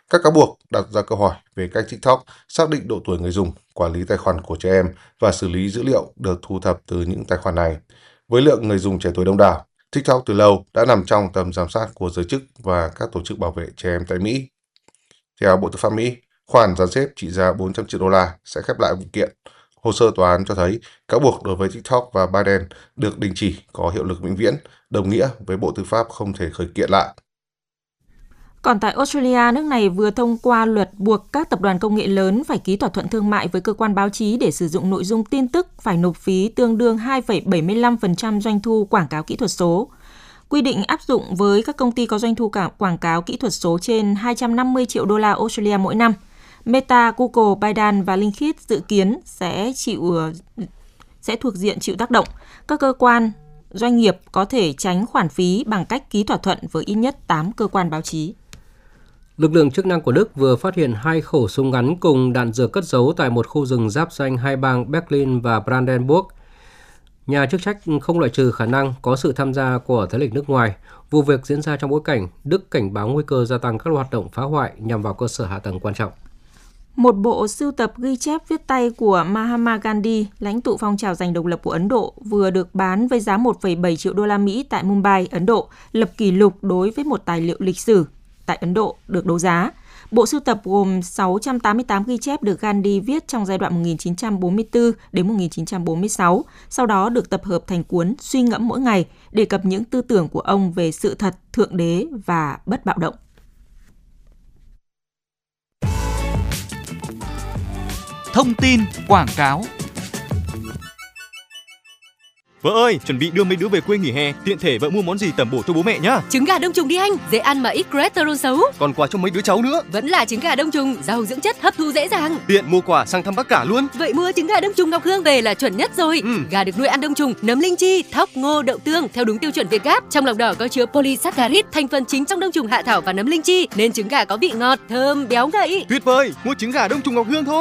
Các cáo buộc đặt ra câu hỏi về cách TikTok xác định độ tuổi người dùng, quản lý tài khoản của trẻ em và xử lý dữ liệu được thu thập từ những tài khoản này. Với lượng người dùng trẻ tuổi đông đảo, TikTok từ lâu đã nằm trong tầm giám sát của giới chức và các tổ chức bảo vệ trẻ em tại Mỹ. Theo Bộ Tư pháp Mỹ, khoản giàn xếp trị giá 400 triệu đô la sẽ khép lại vụ kiện. Hồ sơ tòa án cho thấy cáo buộc đối với TikTok và Biden được đình chỉ có hiệu lực vĩnh viễn, đồng nghĩa với Bộ Tư pháp không thể khởi kiện lại. Còn tại Australia, nước này vừa thông qua luật buộc các tập đoàn công nghệ lớn phải ký thỏa thuận thương mại với cơ quan báo chí để sử dụng nội dung tin tức phải nộp phí tương đương 2,75% doanh thu quảng cáo kỹ thuật số. Quy định áp dụng với các công ty có doanh thu quảng cáo kỹ thuật số trên 250 triệu đô la Australia mỗi năm. Meta, Google, Baidu và LinkedIn dự kiến sẽ thuộc diện chịu tác động. Các cơ quan, doanh nghiệp có thể tránh khoản phí bằng cách ký thỏa thuận với ít nhất 8 cơ quan báo chí. Lực lượng chức năng của Đức vừa phát hiện 2 khẩu súng ngắn cùng đạn dược cất giấu tại một khu rừng giáp ranh hai bang Berlin và Brandenburg. Nhà chức trách không loại trừ khả năng có sự tham gia của thế lực nước ngoài. Vụ việc diễn ra trong bối cảnh Đức cảnh báo nguy cơ gia tăng các hoạt động phá hoại nhằm vào cơ sở hạ tầng quan trọng. Một bộ sưu tập ghi chép viết tay của Mahatma Gandhi, lãnh tụ phong trào giành độc lập của Ấn Độ, vừa được bán với giá 1,7 triệu đô la Mỹ tại Mumbai, Ấn Độ, lập kỷ lục đối với một tài liệu lịch sử tại Ấn Độ được đấu giá. Bộ sưu tập gồm 688 ghi chép được Gandhi viết trong giai đoạn 1944 đến 1946, sau đó được tập hợp thành cuốn Suy ngẫm mỗi ngày, đề cập những tư tưởng của ông về sự thật, thượng đế và bất bạo động. Thông tin quảng cáo. Vợ ơi, chuẩn bị đưa mấy đứa về quê nghỉ hè, tiện thể vợ mua món gì tẩm bổ cho bố mẹ nhá. Trứng gà đông trùng đi anh, dễ ăn mà ít cholesterol xấu. Còn quà cho mấy đứa cháu nữa. Vẫn là trứng gà đông trùng, giàu dưỡng chất, hấp thu dễ dàng. Tiện mua quà sang thăm bác cả luôn. Vậy mua trứng gà đông trùng Ngọc Hương về là chuẩn nhất rồi. Gà được nuôi ăn đông trùng, nấm linh chi, thóc, ngô, đậu tương theo đúng tiêu chuẩn Việt Gáp. Trong lòng đỏ có chứa polysaccharide, thành phần chính trong đông trùng hạ thảo và nấm linh chi, nên trứng gà có vị ngọt, thơm, béo ngậy. Tuyệt vời, mua trứng gà đông trùng Ngọc Hương thôi.